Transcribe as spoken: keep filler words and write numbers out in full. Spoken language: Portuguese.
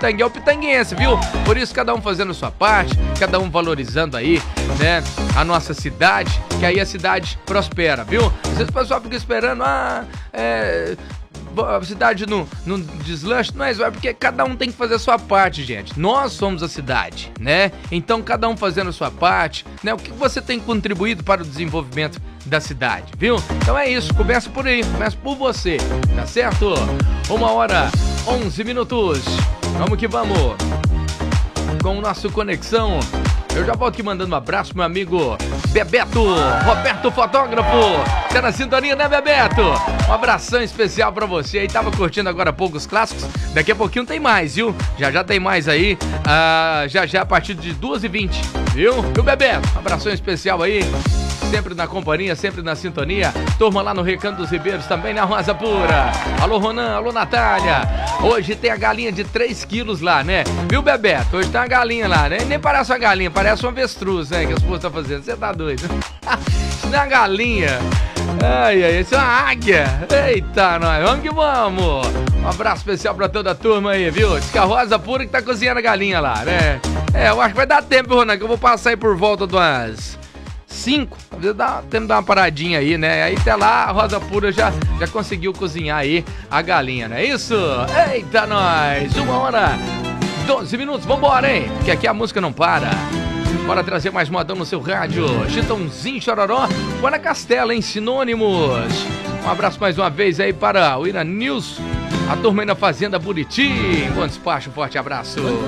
Pitanga, é o pitanguense, viu? Por isso, cada um fazendo a sua parte, cada um valorizando aí, né, a nossa cidade, que aí a cidade prospera, viu? Às vezes o pessoal fica esperando, ah, é... a cidade não, não deslancha, mas é porque cada um tem que fazer a sua parte, gente. Nós somos a cidade, né? Então, cada um fazendo a sua parte, né? O que você tem contribuído para o desenvolvimento da cidade, viu? Então é isso, começa por aí, começa por você, tá certo? Uma hora, onze minutos, vamos que vamos com o nosso Conexão. Eu já volto aqui mandando um abraço pro meu amigo Bebeto, Roberto Fotógrafo. Tá na sintonia, né, Bebeto? Um abração especial pra você aí. Tava curtindo agora há pouco os clássicos. Daqui a pouquinho tem mais, viu? Já já tem mais aí. Ah, já já a partir de duas e vinte, viu? Viu, Bebeto? Um abração especial aí. Sempre na companhia, sempre na sintonia. Turma lá no Recanto dos Ribeiros também, na Rosa Pura. Alô, Ronan, alô, Natália. Hoje tem a galinha de três quilos lá, né? Viu, Bebeto? Hoje tem uma galinha lá, né? Nem parece uma galinha, parece um avestruz, né? Que a esposa tá fazendo. Você tá doido? Isso não é uma galinha. Ai, ai, isso é uma águia. Eita, nós. Vamos que vamos. Um abraço especial pra toda a turma aí, viu? Diz que a Rosa Pura que tá cozinhando a galinha lá, né? É, eu acho que vai dar tempo, Ronan, que eu vou passar aí por volta de umas cinco, talvez dá tempo de dar uma paradinha aí, né? Aí até lá a Rosa Pura já, já conseguiu cozinhar aí a galinha, não é isso? Eita, nós! Uma hora, doze minutos, vambora, hein? Porque aqui a música não para. Bora trazer mais modão no seu rádio. Chitãozinho Chororó, Guana Castela, hein? Sinônimos. Um abraço mais uma vez aí para o Ira News, a turma aí na Fazenda Buriti. Bom despacho, forte abraço.